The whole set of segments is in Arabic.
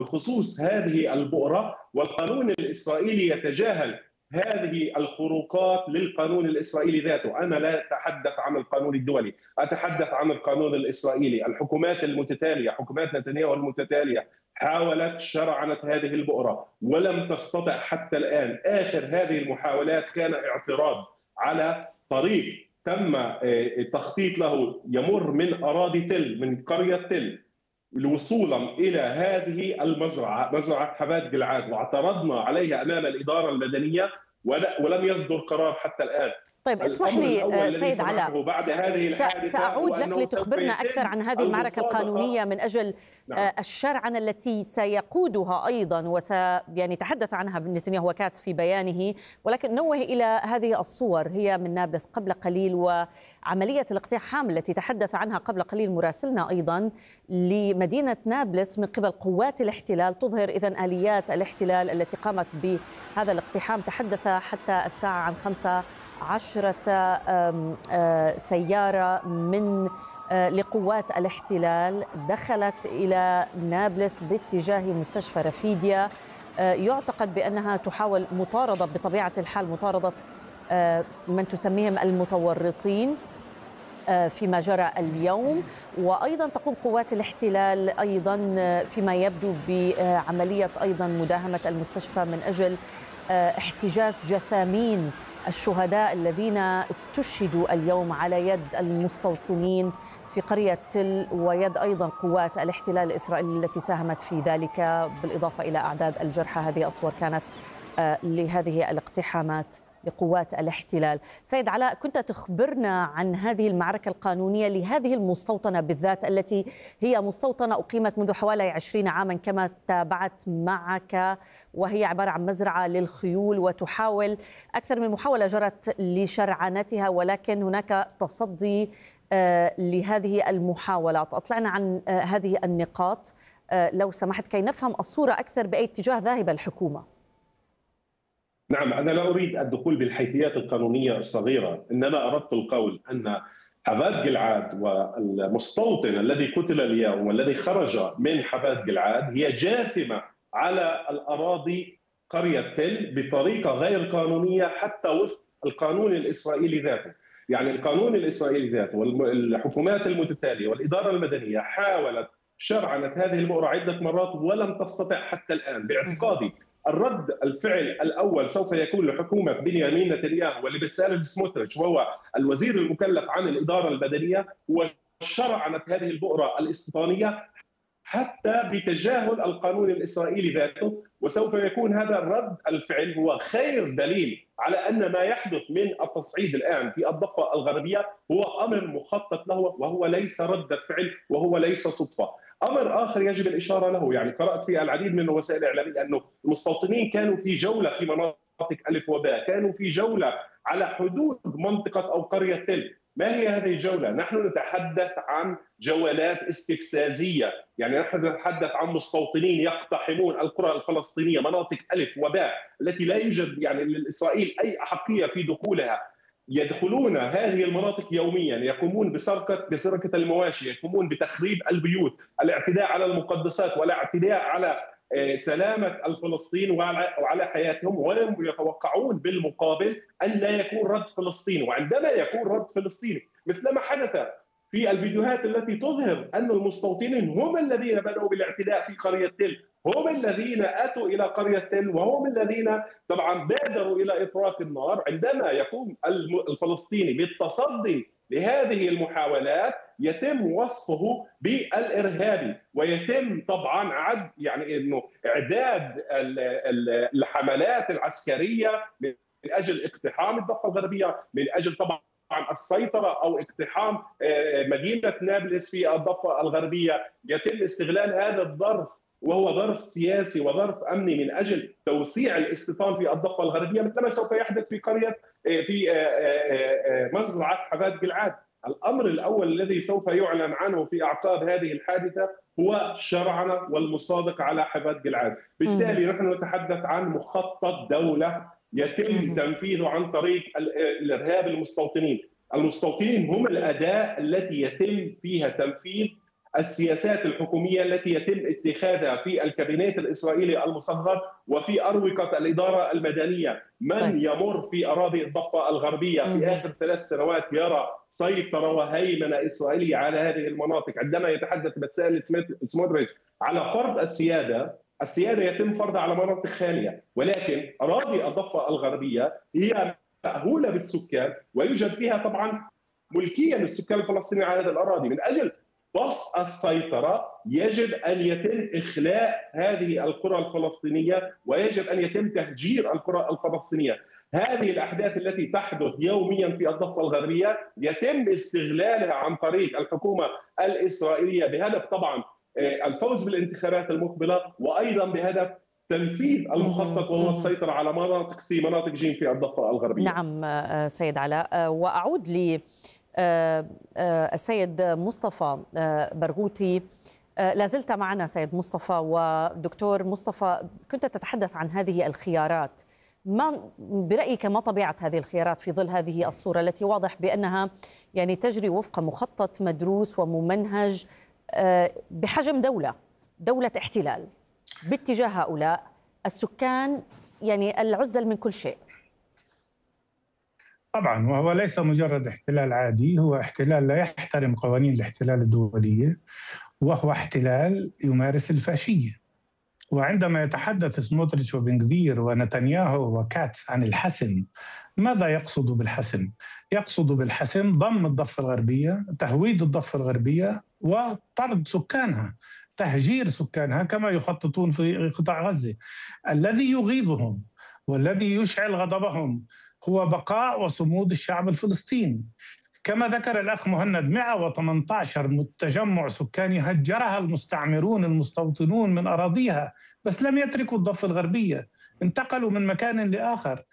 بخصوص هذه البؤرة، والقانون الإسرائيلي يتجاهل هذه الخروقات للقانون الإسرائيلي ذاته. أنا لا أتحدث عن القانون الدولي، أتحدث عن القانون الإسرائيلي. الحكومات المتتالية، حكومات نتنياهو المتتالية، حاولت شرعنة هذه البؤرة ولم تستطع حتى الآن. آخر هذه المحاولات كان اعتراض على طريق تم تخطيط له يمر من أراضي تل، من قرية تل، وصولا إلى هذه المزرعة، مزرعة حبات جلعاد، واعترضنا عليها أمام الإدارة المدنية ولم يصدر قرار حتى الآن. طيب اسمح لي سيد علاء، بعد هذه الحادثة سأعود لك لتخبرنا أكثر عن هذه المعركة القانونية من أجل الشرعنة التي سيقودها أيضا يعني تحدث عنها نتنياهو وكاتس في بيانه، ولكن نوه إلى هذه الصور هي من نابلس قبل قليل، وعملية الاقتحام التي تحدث عنها قبل قليل مراسلنا أيضا لمدينة نابلس من قبل قوات الاحتلال، تظهر إذن آليات الاحتلال التي قامت بهذا الاقتحام. تحدث حتى الساعة عن 15 سيارة من لقوات الاحتلال دخلت إلى نابلس باتجاه مستشفى رفيديا. يعتقد بأنها تحاول مطاردة، بطبيعة الحال مطاردة من تسميهم المتورطين فيما جرى اليوم. وأيضا تقوم قوات الاحتلال أيضا فيما يبدو بعملية أيضا مداهمة المستشفى من أجل احتجاز جثامين الشهداء الذين استشهدوا اليوم على يد المستوطنين في قرية تل، ويد أيضا قوات الاحتلال الإسرائيلي التي ساهمت في ذلك، بالإضافة إلى أعداد الجرحى. هذه أصور كانت لهذه الاقتحامات لقوات الاحتلال. سيد علاء، كنت تخبرنا عن هذه المعركة القانونية لهذه المستوطنة بالذات، التي هي مستوطنة أقيمت منذ حوالي 20 عاما كما تابعت معك، وهي عبارة عن مزرعة للخيول، وتحاول أكثر من محاولة جرت لشرعنتها، ولكن هناك تصدي لهذه المحاولات. أطلعنا عن هذه النقاط لو سمحت كي نفهم الصورة أكثر بأي اتجاه ذاهبة الحكومة. نعم، أنا لا أريد الدخول بالحيثيات القانونية الصغيرة، إنما أردت القول أن حبات جلعاد والمستوطن الذي قتل اليوم والذي خرج من حبات جلعاد هي جاثمة على الأراضي قرية تل بطريقة غير قانونية حتى وفق القانون الإسرائيلي ذاته. يعني القانون الإسرائيلي ذاته والحكومات المتتالية والإدارة المدنية حاولت شرعنة هذه البؤرة عدة مرات ولم تستطع حتى الآن. باعتقادي الرد الفعل الأول سوف يكون لحكومة بنيامين نتنياهو واللي بتسأل سموتريتش وهو الوزير المكلف عن الإدارة المدنية، وشرعنة هذه البؤرة الاستيطانية حتى بتجاهل القانون الإسرائيلي ذاته. وسوف يكون هذا الرد الفعل هو خير دليل على أن ما يحدث من التصعيد الآن في الضفة الغربية هو أمر مخطط له، وهو ليس ردة فعل، وهو ليس صدفة. أمر آخر يجب الإشارة له، يعني قرأت في العديد من الوسائل الإعلامية أنه المستوطنين كانوا في جولة في مناطق ألف وباء، كانوا في جولة على حدود منطقة أو قرية تل. ما هي هذه الجولة؟ نحن نتحدث عن جولات استفزازية، يعني نحن نتحدث عن مستوطنين يقتحمون القرى الفلسطينية، مناطق ألف وباء التي لا يوجد يعني لإسرائيل أي أحقية في دخولها. يدخلون هذه المناطق يوميا، يقومون بسرقة المواشي، يقومون بتخريب البيوت، الاعتداء على المقدسات والاعتداء على سلامة الفلسطينيين وعلى حياتهم، ولم يتوقعون بالمقابل أن لا يكون رد فلسطيني. وعندما يكون رد فلسطيني مثلما حدث في الفيديوهات التي تظهر أن المستوطنين هم الذين بدأوا بالاعتداء في قرية تل، هم الذين أتوا إلى قرية تل، وهم الذين طبعا بادروا إلى إطلاق النار. عندما يقوم الفلسطيني بالتصدي لهذه المحاولات يتم وصفه بالإرهابي، ويتم طبعا يعني انه اعداد الحملات العسكريه من اجل اقتحام الضفه الغربيه، من اجل طبعا السيطره او اقتحام مدينه نابلس في الضفه الغربيه. يتم استغلال هذا الظرف وهو ظرف سياسي وظرف امني من اجل توسيع الاستيطان في الضفه الغربيه، مثل ما سوف يحدث في قريه في مزرعه حبات جلعاد. الامر الاول الذي سوف يعلن عنه في اعقاب هذه الحادثه هو الشرعنه والمصادقه على حبات جلعاد. بالتالي نحن نتحدث عن مخطط دوله يتم تنفيذه عن طريق الارهاب المستوطنين. المستوطنين هم الاداه التي يتم فيها تنفيذ السياسات الحكومية التي يتم اتخاذها في الكابينيت الإسرائيلي المصغر وفي أروقة الإدارة المدنية. من يمر في أراضي الضفة الغربية في آخر 3 سنوات يرى سيطرة وهيمنة إسرائيلية على هذه المناطق. عندما يتحدث بتسأل سموتريتش على فرض السيادة يتم فرضها على مناطق خالية، ولكن أراضي الضفة الغربية هي مأهولة بالسكان ويوجد فيها طبعا ملكية للسكان الفلسطينيين على هذه الأراضي. من أجل بسط السيطرة يجب أن يتم إخلاء هذه القرى الفلسطينية ويجب أن يتم تهجير القرى الفلسطينية. هذه الأحداث التي تحدث يوميا في الضفة الغربية يتم استغلالها عن طريق الحكومة الإسرائيلية بهدف طبعا الفوز بالانتخابات المقبلة، وأيضا بهدف تنفيذ المخطط وهو السيطرة على مناطق سي مناطق جيم في الضفة الغربية. نعم سيد علاء، وأعود السيد مصطفى برغوثي. لا زلت معنا سيد مصطفى. ودكتور مصطفى، كنت تتحدث عن هذه الخيارات. ما برأيك ما طبيعة هذه الخيارات في ظل هذه الصورة التي واضح بأنها يعني تجري وفق مخطط مدروس وممنهج بحجم دولة احتلال باتجاه هؤلاء السكان، يعني العزل من كل شيء؟ طبعا، وهو ليس مجرد احتلال عادي، هو احتلال لا يحترم قوانين الاحتلال الدولية، وهو احتلال يمارس الفاشية. وعندما يتحدث سموتريتش وبن غفير ونتنياهو وكاتس عن الحسم، ماذا يقصد بالحسم؟ يقصد بالحسم ضم الضفة الغربية، تهويد الضفة الغربية وطرد سكانها، تهجير سكانها كما يخططون في قطاع غزة. الذي يغيظهم والذي يشعل غضبهم هو بقاء وصمود الشعب الفلسطيني. كما ذكر الأخ مهند، 118 تجمع سكاني هجرها المستعمرون المستوطنون من أراضيها، بس لم يتركوا الضفة الغربية، انتقلوا من مكان لآخر.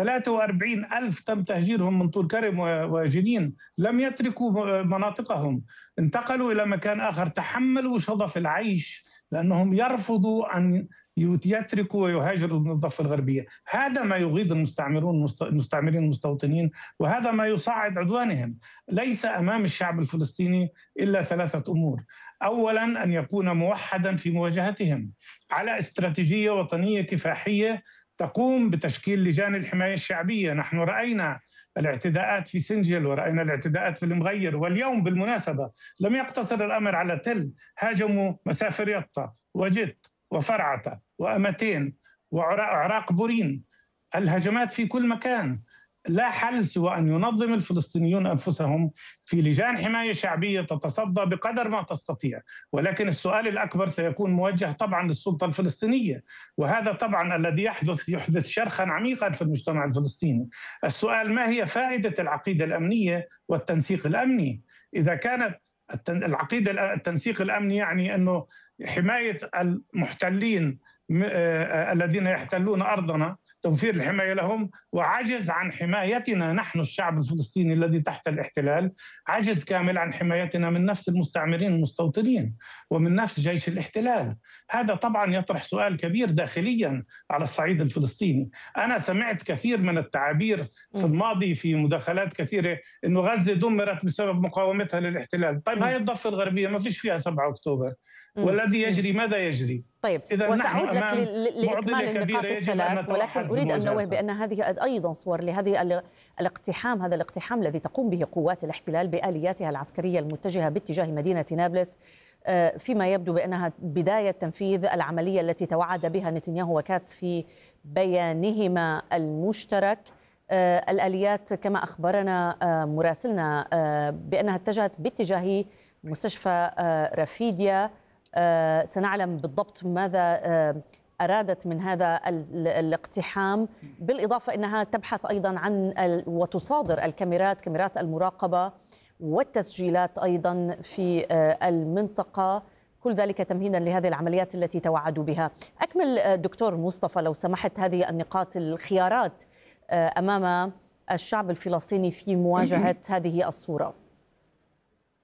43 ألف تم تهجيرهم من طول كرم وجنين، لم يتركوا مناطقهم، انتقلوا إلى مكان آخر، تحملوا شظف العيش لأنهم يرفضوا أن يتركوا ويهاجروا من الضفة الغربية. هذا ما يغيظ المستعمرين المستوطنين، وهذا ما يصعد عدوانهم. ليس أمام الشعب الفلسطيني إلا 3 أمور. أولا، أن يكون موحدا في مواجهتهم على استراتيجية وطنية كفاحية تقوم بتشكيل لجان الحماية الشعبية. نحن رأينا الاعتداءات في سنجل ورأينا الاعتداءات في المغير، واليوم بالمناسبة لم يقتصر الأمر على تل، هاجموا مسافر يطا وجت وفرعة وأمتين وعراق بورين. الهجمات في كل مكان. لا حل سوى أن ينظم الفلسطينيون أنفسهم في لجان حماية شعبية تتصدى بقدر ما تستطيع، ولكن السؤال الأكبر سيكون موجه طبعا للسلطة الفلسطينية، وهذا طبعا الذي يحدث شرخا عميقا في المجتمع الفلسطيني. السؤال: ما هي فائدة العقيدة الأمنية والتنسيق الأمني؟ إذا كانت التنسيق الأمني يعني أنه حماية المحتلين الذين يحتلون أرضنا، توفير الحماية لهم، وعجز عن حمايتنا نحن الشعب الفلسطيني الذي تحت الاحتلال، عجز كامل عن حمايتنا من نفس المستعمرين المستوطنين ومن نفس جيش الاحتلال. هذا طبعا يطرح سؤال كبير داخليا على الصعيد الفلسطيني. أنا سمعت كثير من التعابير في الماضي في مداخلات كثيرة إنه غزة دمرت بسبب مقاومتها للاحتلال. طيب هاي الضفة الغربية ما فيش فيها 7 أكتوبر، والذي يجري ماذا يجري؟ طيب، وسأعود لك لإكمال النقاط الثلاث، ولكن أريد أن أنوه بأن هذه أيضا صور لهذه الاقتحام، هذا الاقتحام الذي تقوم به قوات الاحتلال بآلياتها العسكرية المتجهة باتجاه مدينة نابلس، فيما يبدو بأنها بداية تنفيذ العملية التي توعد بها نتنياهو وكاتس في بيانهما المشترك. الآليات كما أخبرنا مراسلنا بأنها اتجهت باتجاه مستشفى رفيديا. سنعلم بالضبط ماذا أرادت من هذا الاقتحام، بالإضافة أنها تبحث أيضا عن وتصادر كاميرات المراقبة والتسجيلات أيضا في المنطقة، كل ذلك تمهيدا لهذه العمليات التي توعدوا بها. أكمل دكتور مصطفى لو سمحت هذه النقاط، الخيارات أمام الشعب الفلسطيني في مواجهة هذه الصورة.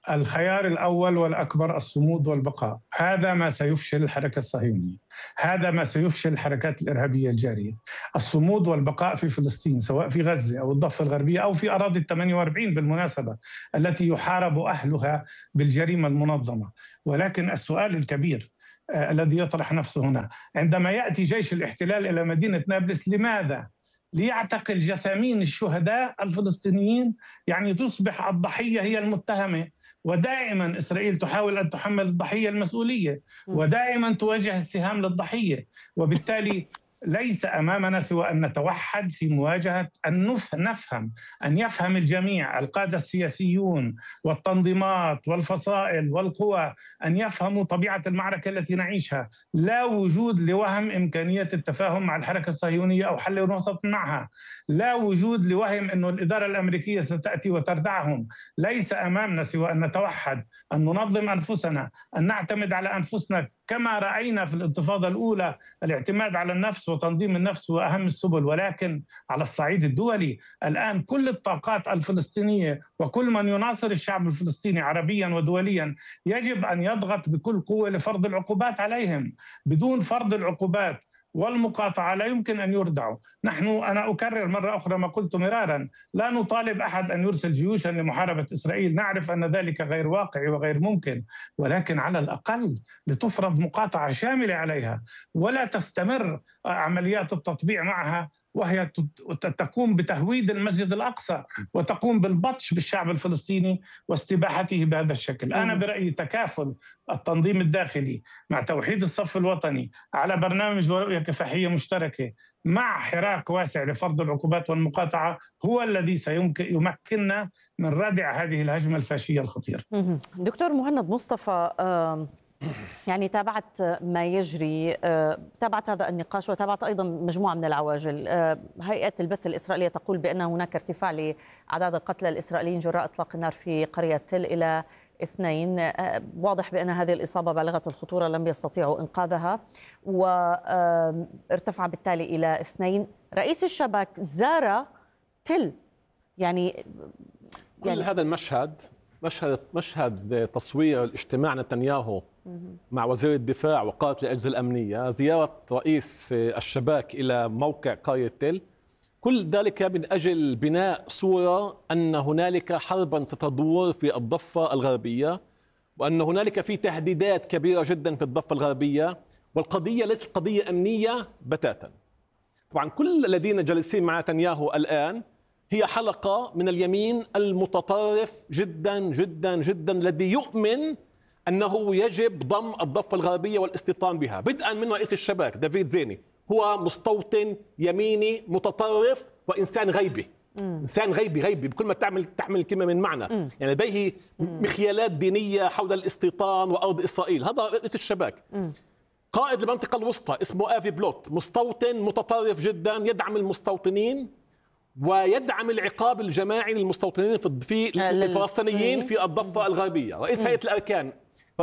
الخيار الأول والأكبر الصمود والبقاء. هذا ما سيفشل الحركة الصهيونية، هذا ما سيفشل الحركات الإرهابية الجارية. الصمود والبقاء في فلسطين، سواء في غزة أو الضفة الغربية أو في أراضي 48 بالمناسبة التي يحارب أهلها بالجريمة المنظمة. ولكن السؤال الكبير الذي يطرح نفسه هنا، عندما يأتي جيش الاحتلال إلى مدينة نابلس، لماذا؟ ليعتقل جثامين الشهداء الفلسطينيين، يعني تصبح الضحية هي المتهمة. ودائما إسرائيل تحاول أن تحمل الضحية المسؤولية، ودائما توجه السهام للضحية. وبالتالي ليس أمامنا سوى أن نتوحد في مواجهة، أن نفهم، أن يفهم الجميع، القادة السياسيون والتنظيمات والفصائل والقوى، أن يفهموا طبيعة المعركة التي نعيشها. لا وجود لوهم إمكانية التفاهم مع الحركة الصهيونية أو حل وسط معها. لا وجود لوهم أن الإدارة الأمريكية ستأتي وتردعهم. ليس أمامنا سوى أن نتوحد، أن ننظم أنفسنا، أن نعتمد على أنفسنا كما رأينا في الانتفاضة الأولى، الاعتماد على النفس وتنظيم النفس وأهم السبل. ولكن على الصعيد الدولي الآن كل الطاقات الفلسطينية وكل من يناصر الشعب الفلسطيني عربيا ودوليا يجب أن يضغط بكل قوة لفرض العقوبات عليهم. بدون فرض العقوبات والمقاطعة لا يمكن أن يردعوا. أنا أكرر مرة أخرى ما قلت مرارا، لا نطالب أحد أن يرسل جيوشا لمحاربة إسرائيل، نعرف أن ذلك غير واقعي وغير ممكن، ولكن على الأقل لتفرض مقاطعة شاملة عليها، ولا تستمر عمليات التطبيع معها، وهي تقوم بتهويد المسجد الأقصى وتقوم بالبطش بالشعب الفلسطيني واستباحته بهذا الشكل. أنا برأيي تكافل التنظيم الداخلي مع توحيد الصف الوطني على برنامج ورؤية كفاحية مشتركة مع حراك واسع لفرض العقوبات والمقاطعة هو الذي سيمكننا من ردع هذه الهجمة الفاشية الخطيرة. دكتور مهند مصطفى، يعني تابعت ما يجري، تابعت هذا النقاش وتابعت أيضا مجموعة من العواجل. هيئة البث الإسرائيلية تقول بأن هناك ارتفاع لأعداد القتلى الإسرائيليين جراء إطلاق النار في قرية تل إلى 2. واضح بأن هذه الإصابة بالغة الخطورة لم يستطيعوا إنقاذها، وارتفع بالتالي إلى 2. رئيس الشباك زار تل، يعني هذا المشهد مشهد تصوير الاجتماع نتنياهو مع وزير الدفاع وقادة الأجهزة الأمنية، زيارة رئيس الشباك إلى موقع قرية تل، كل ذلك من أجل بناء صورة أن هنالك حربا ستدور في الضفة الغربية، وأن هنالك في تهديدات كبيرة جدا في الضفة الغربية، والقضية ليست قضية أمنية بتاتا. طبعا كل الذين جالسين مع نتنياهو الآن هي حلقة من اليمين المتطرف جدا جدا جدا، الذي يؤمن أنه يجب ضم الضفة الغربية والاستيطان بها، بدءا من رئيس الشباك دافيد زيني. هو مستوطن يميني متطرف وإنسان غيبي، إنسان غيبي بكل ما تحمل الكلمة من معنى. يعني لديه مخيلات دينية حول الاستيطان وأرض إسرائيل. هذا رئيس الشباك. قائد المنطقة الوسطى اسمه آفي بلوت، مستوطن متطرف جدا، يدعم المستوطنين ويدعم العقاب الجماعي للمستوطنين في الفلسطينيين في الضفة الغربية. رئيس هيئة الأركان،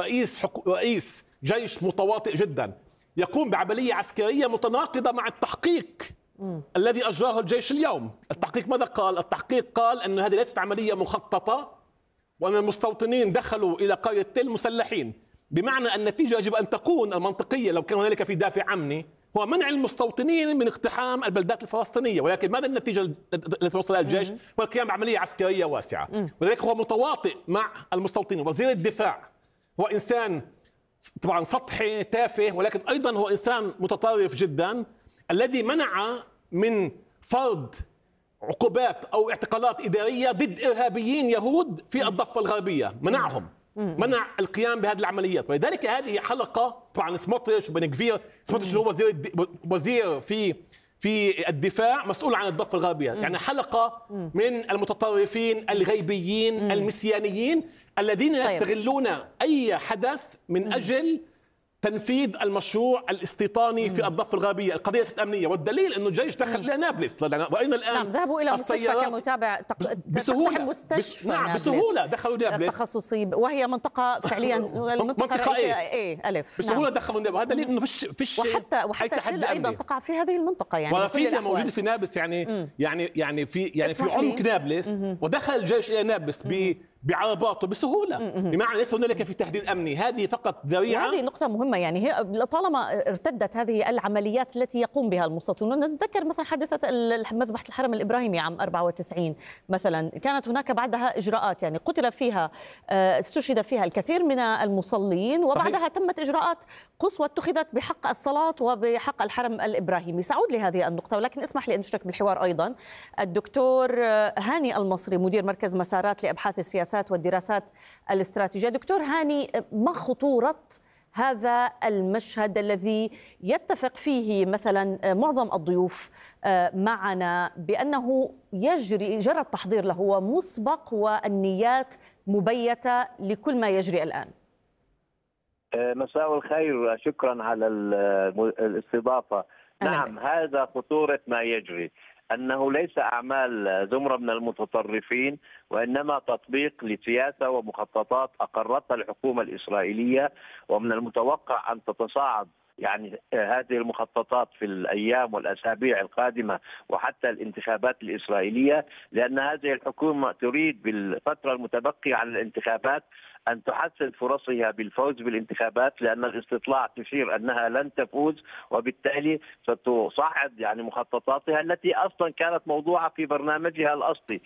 رئيس جيش متواطئ جدا، يقوم بعملية عسكرية متناقضة مع التحقيق الذي أجراه الجيش اليوم. التحقيق ماذا قال؟ التحقيق قال أن هذه ليست عملية مخططة، وأن المستوطنين دخلوا إلى قرية تل مسلحين، بمعنى أن النتيجة يجب أن تكون المنطقية لو كان هنالك في دافع أمني هو منع المستوطنين من اقتحام البلدات الفلسطينية. ولكن ماذا النتيجة التي وصلها الجيش؟ هو القيام بعملية عسكرية واسعة، ولذلك هو متواطئ مع المستوطنين. وزير الدفاع هو إنسان طبعا سطحي تافه، ولكن أيضا هو إنسان متطرف جدا، الذي منع من فرض عقوبات أو اعتقالات إدارية ضد إرهابيين يهود في الضفة الغربية، منعهم، منع القيام بهذه العمليات. ولذلك هذه حلقة طبعا سموتريتش وبن غفير. سموتريتش اللي هو وزير في الدفاع مسؤول عن الضفة الغربية، يعني حلقة من المتطرفين الغيبيين المسيانيين الذين يستغلون أي حدث من أجل تنفيذ المشروع الاستيطاني في الضفة الغربية. القضية ليست أمنية، والدليل أنه الجيش دخل إلى نابلس. رأينا الآن نعم، ذهبوا إلى مستشفى كمتابع بسهولة. نعم، بسهولة دخلوا نابلس تخصصي، وهي منطقة فعليا منطقة ألف. بسهولة نعم. دخلوا نابلس. هذا دليل أنه فيش وحتى تل أيضا تقع في هذه المنطقة، يعني ورافيديا موجودة في نابلس، يعني في عمق نابلس، ودخل الجيش إلى نابلس بعرباته بسهوله، بمعنى ليس هنالك في تهديد امني، هذه فقط ذريعه. وهذه نقطة مهمة، يعني هي طالما ارتدت هذه العمليات التي يقوم بها المستوطنون، نتذكر مثلا حادثة مذبحة الحرم الإبراهيمي عام 94 مثلا، كانت هناك بعدها إجراءات يعني قتل فيها استشهد فيها الكثير من المصلين، وبعدها صحيح. تمت إجراءات قصوى اتخذت بحق الصلاة وبحق الحرم الإبراهيمي. سأعود لهذه النقطة، ولكن اسمح لي أن أشترك بالحوار أيضا الدكتور هاني المصري، مدير مركز مسارات لأبحاث السياسات والدراسات الاستراتيجية. دكتور هاني، ما خطورة هذا المشهد الذي يتفق فيه مثلا معظم الضيوف معنا بأنه جرى التحضير له ومسبق والنيات مبيتة لكل ما يجري الآن؟ مساء الخير، شكرا على الاستضافة. نعم، هذا خطورة ما يجري، أنه ليس أعمال زمرة من المتطرفين، وإنما تطبيق لسياسة ومخططات أقرتها الحكومة الإسرائيلية، ومن المتوقع أن تتصاعد يعني هذه المخططات في الأيام والأسابيع القادمة وحتى الانتخابات الإسرائيلية، لأن هذه الحكومة تريد بالفترة المتبقية على الانتخابات أن تحسن فرصها بالفوز بالانتخابات، لأن الاستطلاع تشير أنها لن تفوز، وبالتالي ستصعد يعني مخططاتها التي أصلا كانت موضوعة في برنامجها الأصلي.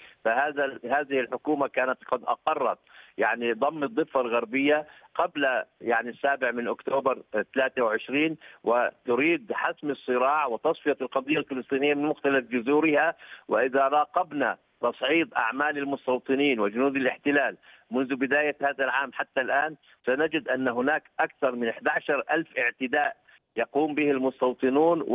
هذه الحكومة كانت قد أقرت يعني ضم الضفة الغربية قبل يعني 7 أكتوبر 23، وتريد حسم الصراع وتصفية القضية الفلسطينية من مختلف جذورها. وإذا راقبنا تصعيد أعمال المستوطنين وجنود الاحتلال منذ بداية هذا العام حتى الآن، سنجد أن هناك أكثر من 11,000 اعتداء يقوم به المستوطنون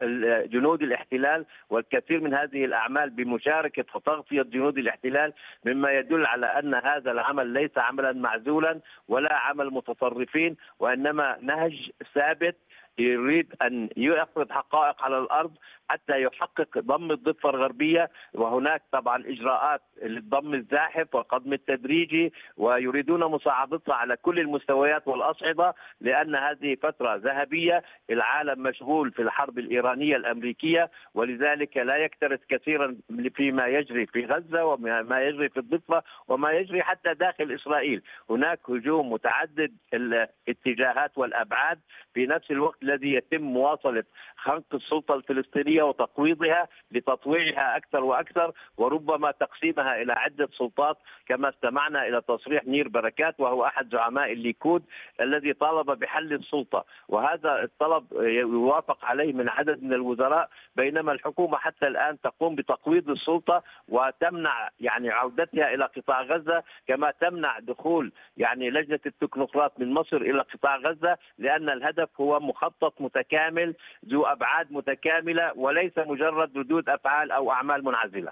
وجنود الاحتلال، والكثير من هذه الأعمال بمشاركة وتغطية جنود الاحتلال، مما يدل على أن هذا العمل ليس عملا معزولا ولا عمل متطرفين، وإنما نهج ثابت يريد أن يفرض حقائق على الأرض حتى يحقق ضم الضفة الغربية. وهناك طبعا إجراءات للضم الزاحف والقضم التدريجي، ويريدون مساعدتها على كل المستويات والأصعدة، لأن هذه فترة ذهبية، العالم مشغول في الحرب الإيرانية الأمريكية، ولذلك لا يكترث كثيرا فيما يجري في غزة وما يجري في الضفة وما يجري حتى داخل إسرائيل. هناك هجوم متعدد الاتجاهات والأبعاد، في نفس الوقت الذي يتم مواصلة خنق السلطة الفلسطينية وتقويضها لتطويعها أكثر وأكثر، وربما تقسيمها إلى عدة سلطات، كما استمعنا إلى تصريح نير بركات وهو أحد زعماء الليكود الذي طالب بحل السلطة، وهذا الطلب يوافق عليه من عدد من الوزراء، بينما الحكومة حتى الآن تقوم بتقويض السلطة وتمنع يعني عودتها إلى قطاع غزة، كما تمنع دخول يعني لجنة التكنوقراط من مصر إلى قطاع غزة، لأن الهدف هو مخطط متكامل ذو أبعاد متكاملة وليس مجرد ردود أفعال أو أعمال منعزلة.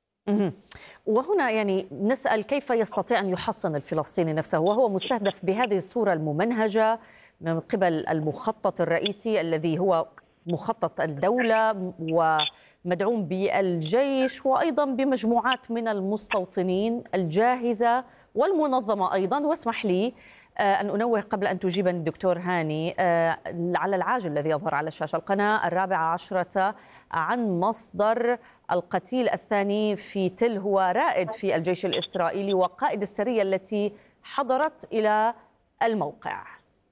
وهنا يعني نسأل كيف يستطيع أن يحصن الفلسطيني نفسه وهو مستهدف بهذه الصورة الممنهجة من قبل المخطط الرئيسي الذي هو مخطط الدولة ومدعوم بالجيش وأيضا بمجموعات من المستوطنين الجاهزة والمنظمة أيضا. واسمح لي أن أنوه قبل أن تجيبني الدكتور هاني على العاجل الذي يظهر على الشاشة، القناة 14 عن مصدر القتيل الثاني في تل، هو رائد في الجيش الإسرائيلي وقائد السرية التي حضرت إلى الموقع.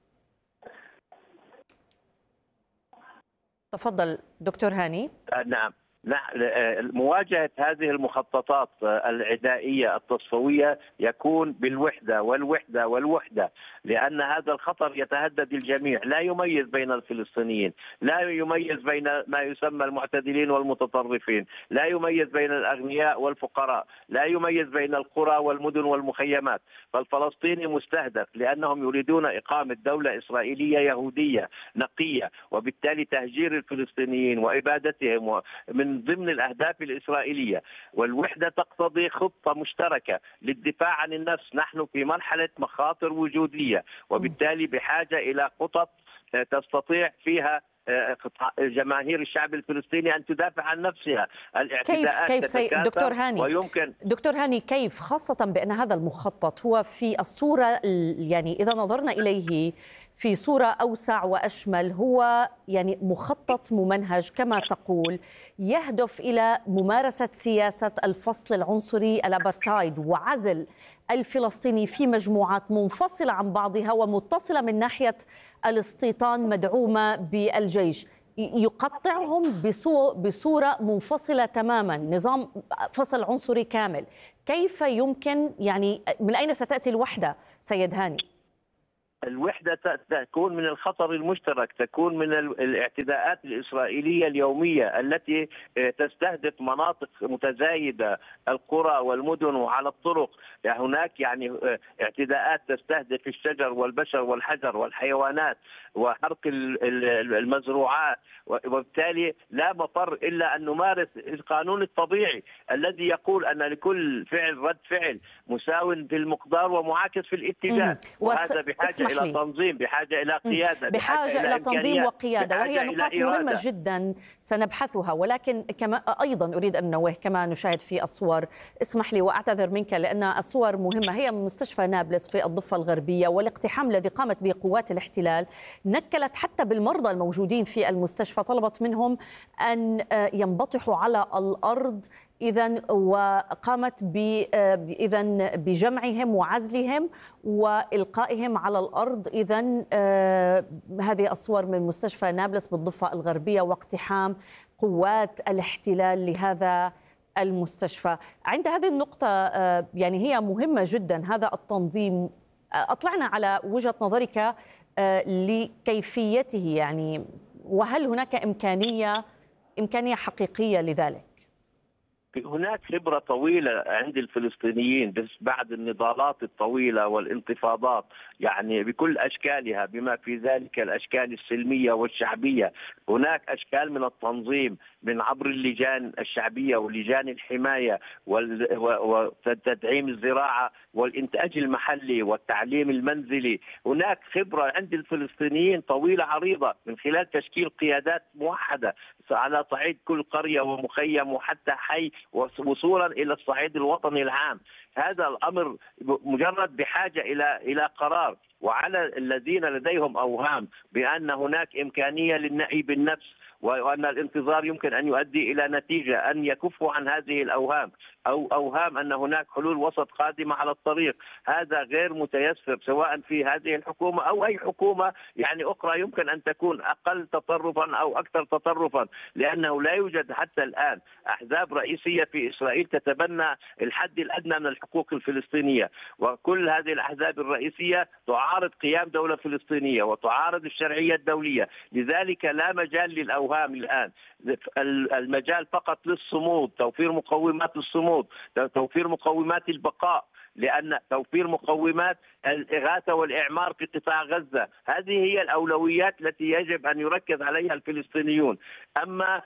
تفضل دكتور هاني. نعم، مواجهة هذه المخططات العدائية التصفوية يكون بالوحدة والوحدة والوحدة، لأن هذا الخطر يتهدد الجميع، لا يميز بين الفلسطينيين، لا يميز بين ما يسمى المعتدلين والمتطرفين، لا يميز بين الأغنياء والفقراء، لا يميز بين القرى والمدن والمخيمات، فالفلسطيني مستهدف لأنهم يريدون إقامة دولة إسرائيلية يهودية نقية، وبالتالي تهجير الفلسطينيين وإبادتهم من ضمن الأهداف الإسرائيلية. والوحدة تقتضي خطة مشتركة للدفاع عن النفس، نحن في مرحلة مخاطر وجودية، وبالتالي بحاجة إلى خطط تستطيع فيها جماهير الشعب الفلسطيني أن تدافع عن نفسها. الاعتداءات كيف دكتور هاني ويمكن دكتور هاني كيف، خاصة بأن هذا المخطط هو في الصورة، يعني إذا نظرنا إليه في صورة أوسع وأشمل، هو يعني مخطط ممنهج كما تقول، يهدف إلى ممارسة سياسة الفصل العنصري الأبرتايد وعزل الفلسطيني في مجموعات منفصلة عن بعضها ومتصلة من ناحية الاستيطان مدعومة بالجيش، يقطعهم بصورة منفصلة تماما، نظام فصل عنصري كامل. كيف يمكن، يعني من أين ستأتي الوحدة سيد هاني؟ الوحدة تكون من الخطر المشترك، تكون من الاعتداءات الإسرائيلية اليومية التي تستهدف مناطق متزايدة، القرى والمدن وعلى الطرق. هناك يعني اعتداءات تستهدف الشجر والبشر والحجر والحيوانات وحرق المزروعات، وبالتالي لا مفر إلا أن نمارس القانون الطبيعي الذي يقول أن لكل فعل رد فعل مساو في المقدار ومعاكس في الاتجاه. وهذا بحاجة إلى تنظيم، بحاجة إلى قيادة، بحاجة إلى تنظيم وقيادة، وهي نقاط مهمة جدا سنبحثها. ولكن كما أيضا أريد أن نوه كما نشاهد في الصور، اسمح لي وأعتذر منك لأن الصور مهمة، هي من مستشفى نابلس في الضفة الغربية، والاقتحام الذي قامت به قوات الاحتلال نكلت حتى بالمرضى الموجودين في المستشفى، طلبت منهم أن ينبطحوا على الأرض إذن، وقامت بجمعهم وعزلهم وإلقائهم على الأرض. إذن هذه الصور من مستشفى نابلس بالضفة الغربية واقتحام قوات الاحتلال لهذا المستشفى. عند هذه النقطة يعني هي مهمة جدا هذا التنظيم، أطلعنا على وجهة نظرك لكيفيته، يعني وهل هناك إمكانية حقيقية لذلك؟ هناك خبرة طويلة عند الفلسطينيين بس بعد النضالات الطويلة والانتفاضات، يعني بكل أشكالها بما في ذلك الأشكال السلمية والشعبية. هناك أشكال من التنظيم من عبر اللجان الشعبية ولجان الحماية وتدعيم الزراعة والإنتاج المحلي والتعليم المنزلي. هناك خبرة عند الفلسطينيين طويلة عريضة من خلال تشكيل قيادات موحدة على صعيد كل قرية ومخيم وحتى حي، وصولا إلى الصعيد الوطني العام. هذا الأمر مجرد بحاجة إلى قرار. وعلى الذين لديهم أوهام بأن هناك إمكانية للنأي بالنفس وأن الانتظار يمكن أن يؤدي إلى نتيجة، أن يكفوا عن هذه الأوهام أو أوهام أن هناك حلول وسط قادمة على الطريق. هذا غير متيسر سواء في هذه الحكومة أو أي حكومة يعني أخرى يمكن أن تكون أقل تطرفا أو أكثر تطرفا، لأنه لا يوجد حتى الآن أحزاب رئيسية في إسرائيل تتبنى الحد الأدنى من الحقوق الفلسطينية، وكل هذه الأحزاب الرئيسية تعارض قيام دولة فلسطينية وتعارض الشرعية الدولية. لذلك لا مجال للأوهام الآن، المجال فقط للصمود، توفير مقومات الصمود، توفير مقومات البقاء، لأن توفير مقومات الإغاثة والإعمار في قطاع غزة هذه هي الأولويات التي يجب أن يركز عليها الفلسطينيون. أما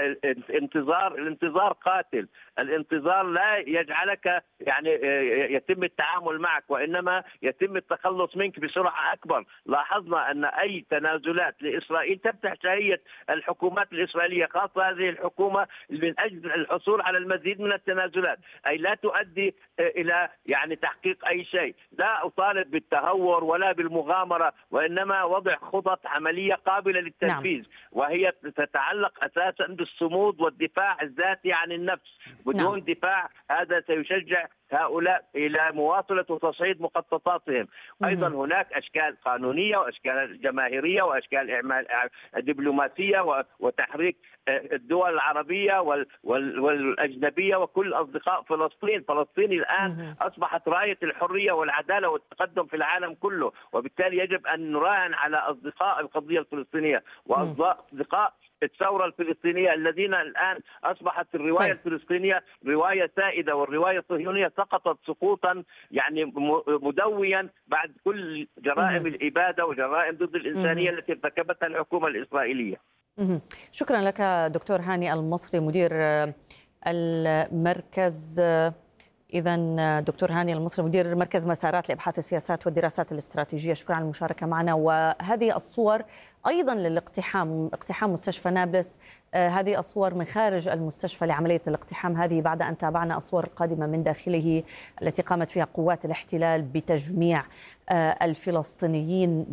الانتظار قاتل، الانتظار لا يجعلك يعني يتم التعامل معك، وإنما يتم التخلص منك بسرعة أكبر. لاحظنا أن أي تنازلات لإسرائيل تفتح شهية الحكومات الإسرائيلية، خاصة هذه الحكومة من أجل الحصول على المزيد من التنازلات، أي لا تؤدي إلى يعني تحقيق أي شيء. لا أطالب بالتهور ولا بالمغامرة، وإنما وضع خطط عملية قابلة للتنفيذ. وهي تتعلق أساسا بالصمود والدفاع الذاتي عن النفس. بدون دفاع هذا سيشجع هؤلاء إلى مواصلة وتصعيد مخططاتهم. أيضا هناك أشكال قانونية وأشكال جماهيرية وأشكال دبلوماسية وتحريك الدول العربية والأجنبية وكل أصدقاء فلسطين. فلسطين الآن أصبحت راية الحرية والعدالة والتقدم في العالم كله، وبالتالي يجب أن نراهن على أصدقاء القضية الفلسطينية وأصدقاء الثورة الفلسطينية الذين الآن أصبحت الرواية الفلسطينية رواية سائدة، والرواية الصهيونية سقطت سقوطا يعني مدويا بعد كل جرائم الإبادة وجرائم ضد الإنسانية التي ارتكبتها الحكومة الإسرائيلية. شكرا لك دكتور هاني المصري، مدير المركز إذا دكتور هاني المصري مدير مركز مسارات لإبحاث السياسات والدراسات الاستراتيجية، شكرا على المشاركة معنا. وهذه الصور أيضا للاقتحام، اقتحام مستشفى نابلس، هذه الصور من خارج المستشفى لعملية الاقتحام، هذه بعد أن تابعنا الصور القادمة من داخله التي قامت فيها قوات الاحتلال بتجميع الفلسطينيين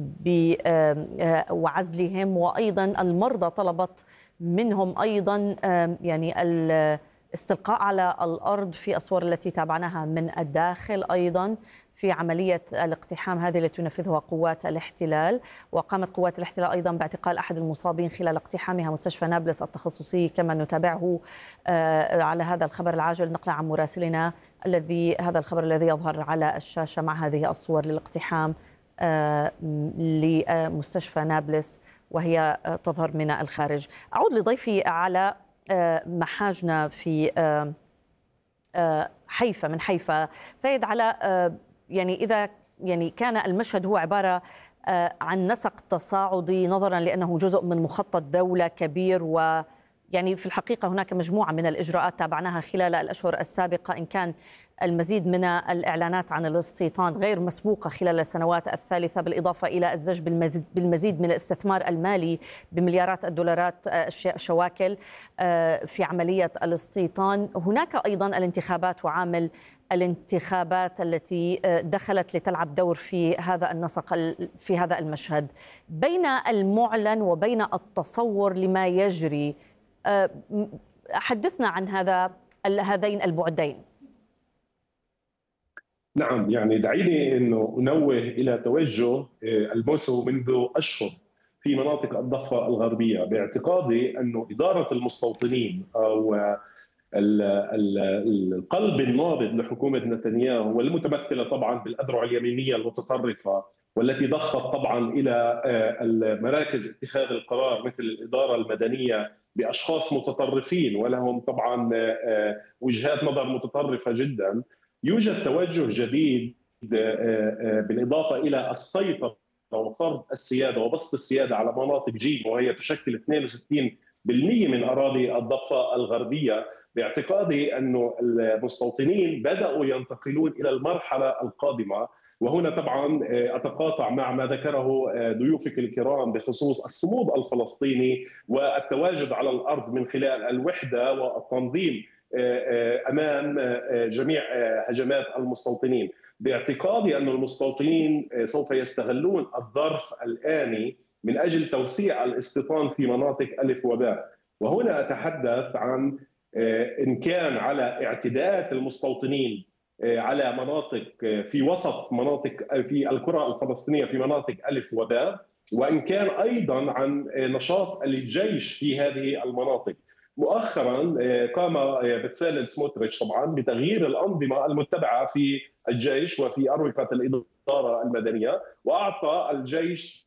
وعزلهم، وأيضا المرضى طلبت منهم أيضا يعني الاستلقاء على الأرض في الصور التي تابعناها من الداخل أيضا في عملية الاقتحام هذه التي تنفذها قوات الاحتلال. وقامت قوات الاحتلال أيضا باعتقال أحد المصابين خلال اقتحامها مستشفى نابلس التخصصي، كما نتابعه على هذا الخبر العاجل نقلا عن مراسلنا هذا الخبر الذي يظهر على الشاشة مع هذه الصور للاقتحام لمستشفى نابلس وهي تظهر من الخارج. أعود لضيفي على محاجنا في حيفا، من حيفا سيد علاء. يعني إذا كان المشهد هو عبارة عن نسق تصاعدي نظرا لأنه جزء من مخطط دولة كبير، ويعني في الحقيقة هناك مجموعة من الإجراءات تابعناها خلال الأشهر السابقة، إن كان المزيد من الإعلانات عن الاستيطان غير مسبوقة خلال السنوات الثالثة، بالإضافة إلى الزج بالمزيد من الاستثمار المالي بمليارات الدولارات شواكل في عملية الاستيطان. هناك أيضا الانتخابات وعامل الانتخابات التي دخلت لتلعب دور في هذا النسق، في هذا المشهد. بين المعلن وبين التصور لما يجري، حدثنا عن هذين البعدين. نعم، يعني دعيني أنه أنوه إلى توجه الموسم منذ أشهر في مناطق الضفة الغربية، باعتقادي أن إدارة المستوطنين أو القلب النابض لحكومة نتنياهو والمتمثلة طبعا بالأذرع اليمينية المتطرفة، والتي ضخت طبعا إلى مراكز اتخاذ القرار مثل الإدارة المدنية بأشخاص متطرفين ولهم طبعا وجهات نظر متطرفة جدا. يوجد توجه جديد بالإضافة إلى السيطرة وفرض السيادة وبسط السيادة على مناطق جيم، وهي تشكل 62% من أراضي الضفة الغربية. باعتقادي أن المستوطنين بدأوا ينتقلون إلى المرحلة القادمة، وهنا طبعا أتقاطع مع ما ذكره ضيوفك الكرام بخصوص الصمود الفلسطيني والتواجد على الأرض من خلال الوحدة والتنظيم أمام جميع هجمات المستوطنين. باعتقادي أن المستوطنين سوف يستغلون الظرف الآني من أجل توسيع الاستيطان في مناطق ألف وباء، وهنا أتحدث عن إن كان على اعتداءات المستوطنين على مناطق في وسط مناطق في الكرة الفلسطينية في مناطق ألف وباء، وإن كان أيضا عن نشاط الجيش في هذه المناطق. مؤخرا قام بتسالل سموتريتش طبعا بتغيير الأنظمة المتبعة في الجيش وفي أروقة الإدارة المدنية، وأعطى الجيش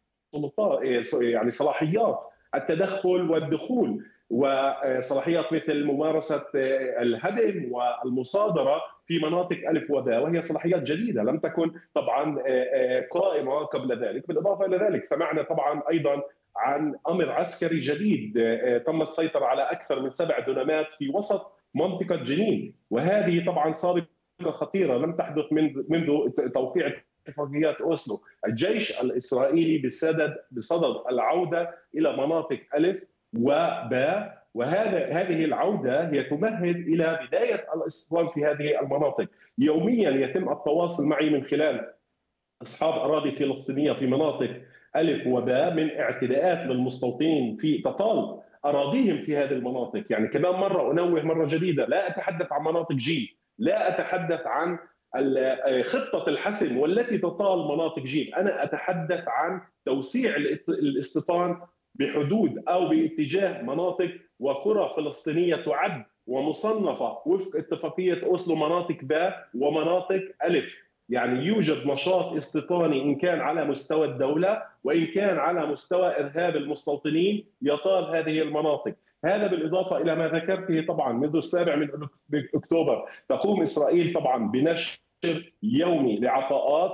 يعني صلاحيات التدخل والدخول، وصلاحيات مثل ممارسة الهدم والمصادرة في مناطق ألف وباء، وهي صلاحيات جديدة لم تكن طبعا قائمة قبل ذلك. بالإضافة إلى ذلك سمعنا طبعا أيضا عن أمر عسكري جديد، تم السيطرة على أكثر من 7 دونمات في وسط منطقة جنين، وهذه طبعا سابقة خطيرة لم تحدث منذ توقيع اتفاقيات أوسلو. الجيش الإسرائيلي بصدد العودة إلى مناطق ألف وباء، هذه العودة هي تمهد إلى بداية الاستيطان في هذه المناطق. يوميا يتم التواصل معي من خلال أصحاب أراضي فلسطينية في مناطق ألف وباء من اعتداءات للمستوطنين في تطال أراضيهم في هذه المناطق. يعني كمان مرة أنوه مرة جديدة، لا أتحدث عن مناطق جي، لا أتحدث عن خطة الحسم والتي تطال مناطق جيم، أنا أتحدث عن توسيع الاستيطان بحدود أو باتجاه مناطق وقرى فلسطينية تعد ومصنفة وفق اتفاقية أوسلو مناطق باء ومناطق ألف. يعني يوجد نشاط استيطاني إن كان على مستوى الدولة وإن كان على مستوى إرهاب المستوطنين يطال هذه المناطق. هذا بالإضافة إلى ما ذكرته طبعا منذ 7 أكتوبر تقوم إسرائيل طبعا بنشر يومي لعطاءات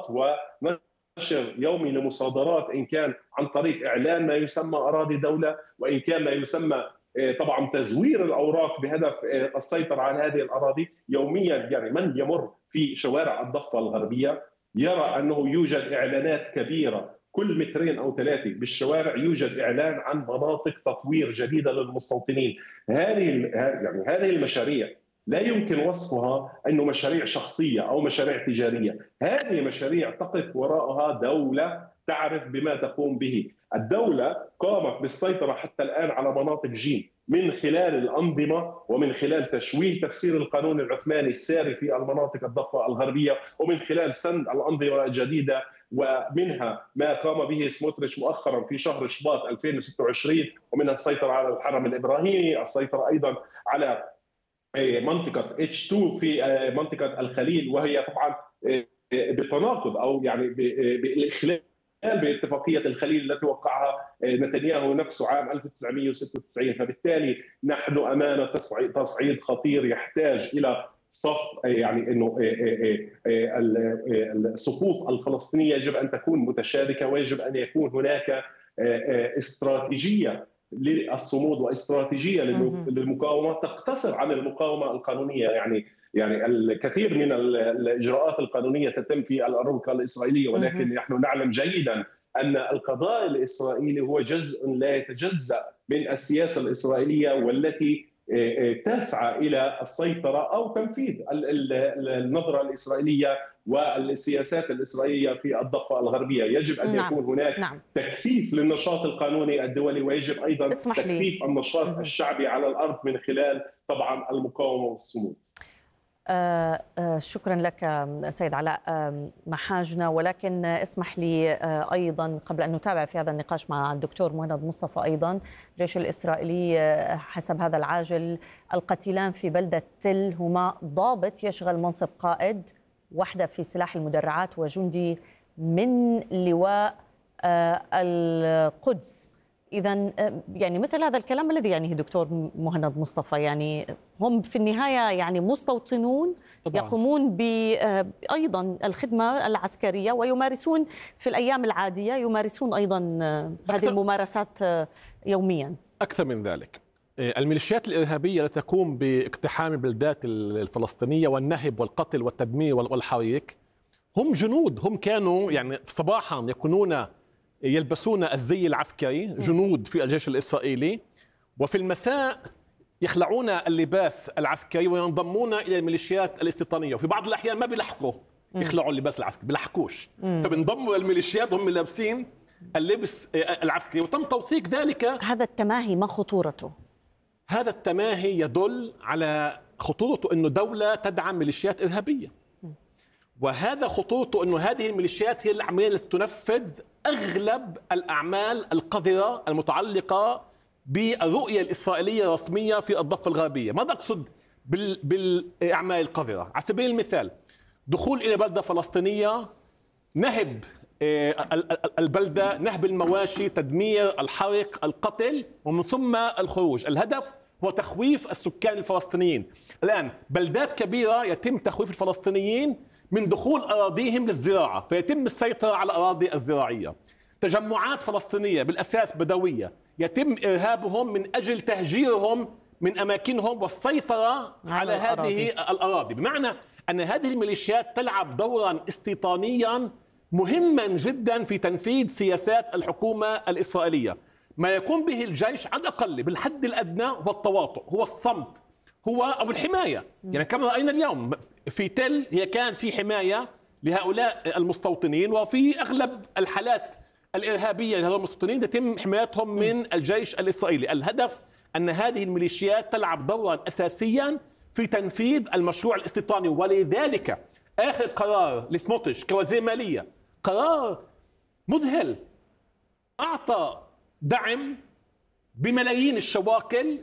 ونشر يومي لمصادرات، إن كان عن طريق إعلان ما يسمى أراضي دولة وإن كان ما يسمى طبعا تزوير الأوراق بهدف السيطرة على هذه الأراضي يوميا. يعني من يمر في شوارع الضفة الغربية يرى أنه يوجد إعلانات كبيرة كل 2 أو 3 بالشوارع، يوجد إعلان عن مناطق تطوير جديدة للمستوطنين. هذه المشاريع لا يمكن وصفها أنه مشاريع شخصية أو مشاريع تجارية. هذه مشاريع تقف وراءها دولة تعرف بما تقوم به. الدولة قامت بالسيطرة حتى الآن على مناطق جيم من خلال الأنظمة ومن خلال تشويه تفسير القانون العثماني الساري في المناطق الضفة الغربية، ومن خلال سند الأنظمة الجديدة، ومنها ما قام به سموتريتش مؤخرا في شهر شباط 2026، ومنها السيطرة على الحرم الإبراهيمي، السيطرة أيضا على منطقة H2 في منطقة الخليل، وهي طبعا بتناقض أو يعني بالإخلال باتفاقية الخليل التي وقعها نتنياهو نفسه عام 1996. فبالتالي نحن أمام تصعيد خطير يحتاج إلى صف، يعني انه الصفوف الفلسطينيه يجب ان تكون متشابكه، ويجب ان يكون هناك استراتيجيه للصمود واستراتيجيه للمقاومه تقتصر عن المقاومه القانونيه. يعني الكثير من الاجراءات القانونيه تتم في الأروقة الاسرائيليه، ولكن نحن نعلم جيدا ان القضاء الاسرائيلي هو جزء لا يتجزأ من السياسه الاسرائيليه، والتي تسعى الى السيطره او تنفيذ النظره الاسرائيليه والسياسات الاسرائيليه في الضفه الغربيه. يجب ان يكون هناك تكثيف للنشاط القانوني الدولي، ويجب ايضا تكثيف النشاط الشعبي على الارض من خلال طبعا المقاومه والصمود. شكرا لك سيد علاء محاجنا، ولكن اسمح لي أيضا قبل أن نتابع في هذا النقاش مع الدكتور مهند مصطفى. أيضا الجيش الإسرائيلي حسب هذا العاجل القتيلان في بلدة تل هما ضابط يشغل منصب قائد، وحدة في سلاح المدرعات، وجندي من لواء القدس. إذا يعني مثل هذا الكلام الذي يعنيه دكتور مهند مصطفى، يعني هم في النهاية يعني مستوطنون طبعا يقومون أيضا الخدمة العسكرية، ويمارسون في الأيام العادية يمارسون أيضا هذه الممارسات يوميا. أكثر من ذلك، الميليشيات الإرهابية التي تقوم باقتحام البلدات الفلسطينية والنهب والقتل والتدمير والحريق هم جنود، هم كانوا يعني صباحا يكونون يلبسون الزي العسكري جنود في الجيش الإسرائيلي، وفي المساء يخلعون اللباس العسكري وينضمون إلى الميليشيات الاستيطانية، وفي بعض الأحيان ما بيلحقوا يخلعوا اللباس العسكري، بيلحقوش، فبينضموا إلى الميليشيات وهم لابسين اللبس العسكري، وتم توثيق ذلك. هذا التماهي ما خطورته؟ هذا التماهي يدل على خطورته أنه دولة تدعم ميليشيات إرهابية، وهذا خطورته أنه هذه الميليشيات هي العملية التي تنفذ أغلب الأعمال القذرة المتعلقة بالرؤية الإسرائيلية الرسمية في الضفة الغربية. ماذا أقصد بالأعمال القذرة؟ على سبيل المثال دخول إلى بلدة فلسطينية، نهب البلدة، نهب المواشي، تدمير، الحرق، القتل، ومن ثم الخروج. الهدف هو تخويف السكان الفلسطينيين. الآن بلدات كبيرة يتم تخويف الفلسطينيين من دخول أراضيهم للزراعة، فيتم السيطرة على الأراضي الزراعية. تجمعات فلسطينية بالأساس بدوية يتم إرهابهم من أجل تهجيرهم من أماكنهم والسيطرة على هذه الأراضي، بمعنى أن هذه الميليشيات تلعب دورا استيطانيا مهما جدا في تنفيذ سياسات الحكومة الإسرائيلية. ما يقوم به الجيش على الأقل بالحد الأدنى هو التواطؤ، هو الصمت، هو أو الحماية. يعني كما رأينا اليوم في تل هي كان في حماية لهؤلاء المستوطنين، وفي أغلب الحالات الإرهابية لهؤلاء المستوطنين يتم حمايتهم من الجيش الإسرائيلي. الهدف أن هذه الميليشيات تلعب دورا أساسيا في تنفيذ المشروع الاستيطاني، ولذلك آخر قرار لسموتريتش كوزير مالية قرار مذهل، أعطى دعم بملايين الشواكل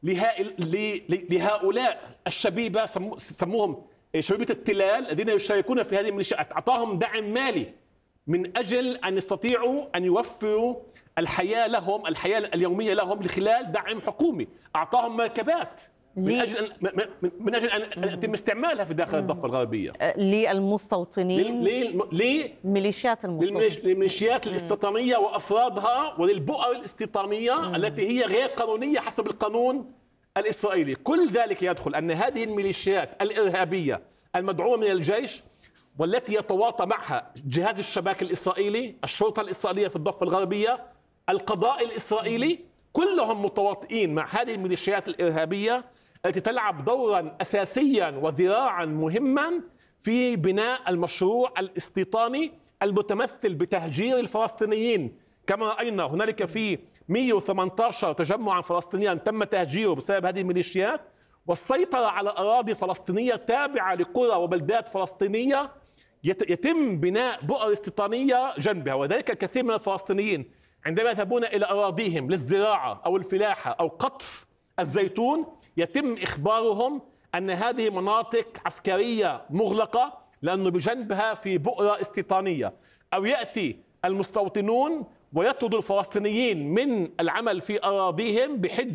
لهؤلاء الشبيبة، سموهم شبيبة التلال الذين يشاركون في هذه الميليشيات. أعطاهم دعم مالي من أجل أن يستطيعوا أن يوفروا الحياة لهم، الحياة اليومية لهم، لخلال دعم حكومي. أعطاهم مركبات من أجل أن يتم استعمالها في داخل الضفة الغربية للمستوطنين، للميليشيات الاستيطانية وأفرادها وللبؤر الاستيطانية التي هي غير قانونية حسب القانون الإسرائيلي. كل ذلك يدخل أن هذه الميليشيات الإرهابية المدعومة من الجيش والتي يتواطى معها جهاز الشباك الإسرائيلي، الشرطة الإسرائيلية في الضفة الغربية، القضاء الإسرائيلي، كلهم متواطئين مع هذه الميليشيات الإرهابية التي تلعب دورا أساسيا وذراعا مهما في بناء المشروع الاستيطاني المتمثل بتهجير الفلسطينيين. كما رأينا هنالك في 118 تجمعا فلسطينيا تم تهجيره بسبب هذه الميليشيات، والسيطرة على أراضي فلسطينية تابعة لقرى وبلدات فلسطينية يتم بناء بؤر استيطانية جنبها. وذلك الكثير من الفلسطينيين عندما يذهبون إلى أراضيهم للزراعة أو الفلاحة أو قطف الزيتون يتم إخبارهم أن هذه مناطق عسكرية مغلقة لأنه بجنبها في بؤرة استيطانية، أو يأتي المستوطنون ويطردوا الفلسطينيين من العمل في أراضيهم بحجة